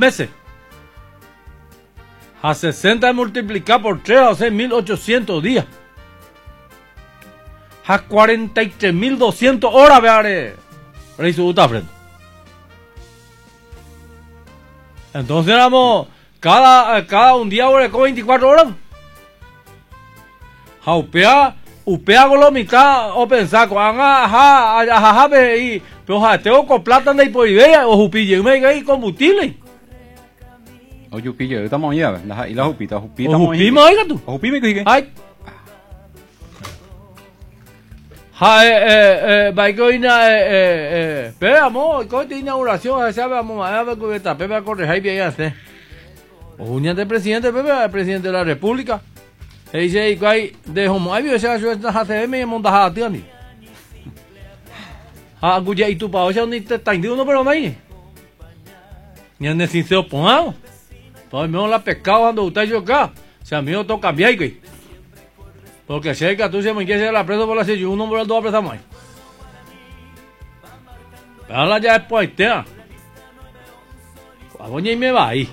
meses. A 60 multiplicar por 3, o sea, 1800 días. A 43.200 horas, veare. Rey su gusta frente. Entonces éramos cada un día con 24 horas. A upea con la mitad o pensar con ajá y pero tengo con plata de hipoidea o upille y combustible. O upille estamos ya, y la upita upima oiga tú. Upime que ay. Baicoina veamos, con esta inauguración, vamos a ver con esta Pepe a correr bien hace. Unión de presidente Pepe, el presidente de la República. Dice que hay de homo, hay esa HCM y montaja a ti a mí. Ah, cuya y tu pa, o sea, ni te está indignado pero no hay. Ni en el sincero ponado. Todo el mundo la pescado cuando usted yo acá. O sea, a mí no toca cambiar que. Porque si hay que tú se me quiere la presa por la silla, uno por el dos presa más. Pero ya es poetea. Cuando y me va ahí.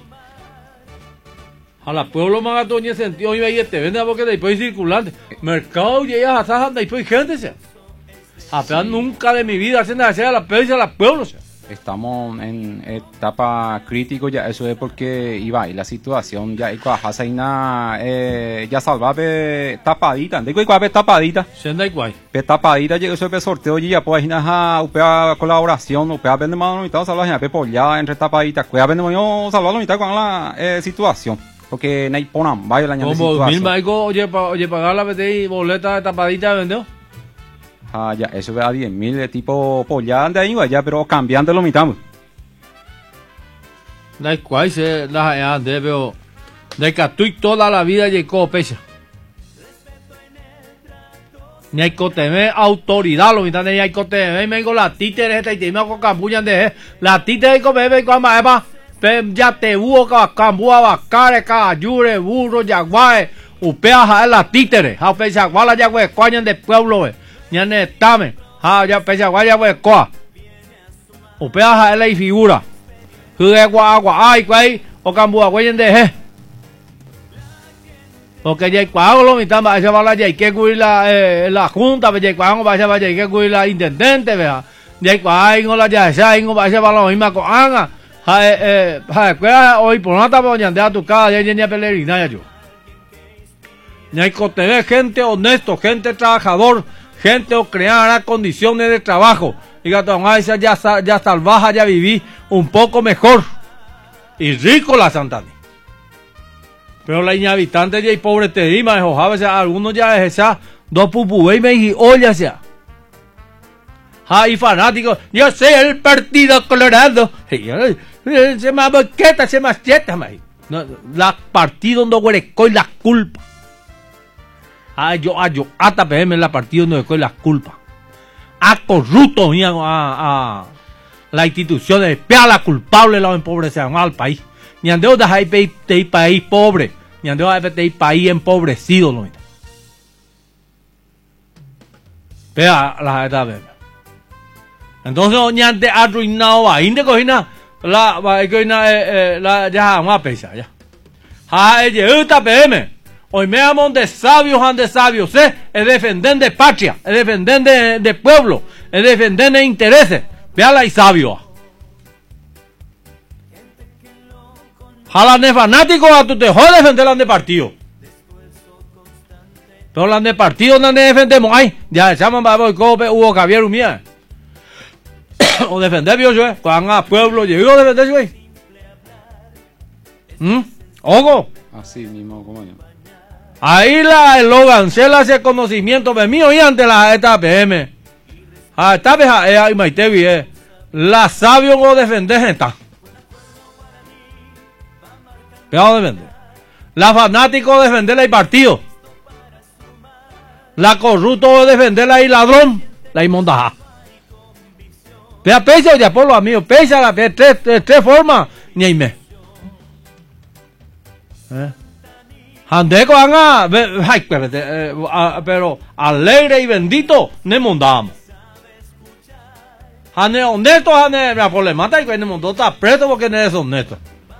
A la pueblo más gato ni sentido y ahí te vende porque después circulante. Mercado llega a Saja, después gente sea. Apenas nunca de mi vida hacen hacer la pesa a la pueblo sea. Estamos en etapa crítico ya, eso es porque iba y la situación ya y ya salvabe tapadita, de cuál tapadita. Senda igual. Tapadita llegó ese sorteo y ya pues na upea colaboración, upea vende mano mitad salvar ya por ya entre tapadita, cuida vende mano salvar la mitad con la situación. Porque no hay ponan, vaya la ñame situación. Como mil maico, oye pagar la BTI boleta de tapadita vendió. Ah, ya, eso ve a 10.000 de tipo pollada de ahí, ya, pero cambiando lo mitad. Da igual, se la de pero de que tú toda la vida llegó pecha. Ni hay que tener autoridad, lo mitad ni hay que tener, me digo la títere esta y te me con cambuñan de la títere con bebé con maeba, ya te hubo cambua bacare, cayure, burro, yaguae, upea la títere, a pecha guala yague, coñan de pueblo, ñane tame ya pecha guaya we coa upea la figura jugue agua ay quay o cambua güey de porque ya cuago lo mitad va a bala ya que cuir la junta ya cuago va a que cuir la intendente vea ya cuay no la ya sai no va a bala misma con anga hoy por nada pa ñande a tu casa ya pelerina ya yo ni hay que tener gente honesto, gente trabajador, gente o crear condiciones de trabajo. Diga, ya salvaja, ya viví un poco mejor. Y rico la Santana. Pero la inhabitante ya y pobre te dima, algunos ya es esa, dos pupubey y olla sea. Y fanáticos, yo sé el partido colorado. Se me boqueta, se me achieta, la partido no huereco y la culpa. Yo hasta PM en la partida donde fue las culpas. A corruptos a las instituciones, pea la culpable la empobrecieron al país. Ni andeo de ahí país pobre, ni andeo de país empobrecido lo. Pea la edad de. Entonces ni ante arruinado ahí de cocina la ya más pesa ya. Esta PM. Hoy me amo de sabios, es defender de patria, es defender de pueblo, es defender de intereses. Véala y sabio. Jala de fanáticos a tu te jodes defender las de partido. Pero las de partido no defendemos. Ay, ya llaman para hoy cope Hugo Javier Umía. O defender yo, cuando a pueblo llegó a defender yo. Ogo. Así mismo, como yo. Ahí el eslogan, se le hace conocimiento de mí hoy ante la esta PM. Esta vez ahí Maitevi la sabio no defender está. ¿Qué va a defender? La fanático defender el partido. La corrupto defender la ladrón, la inmondaja. Vea pesa ya por los amigos, pesa la tres formas, ni hay me. Andeco pero alegre y bendito ne mondamos. Ane honesto ane la problemática y cuando montó está preso porque no es honesto.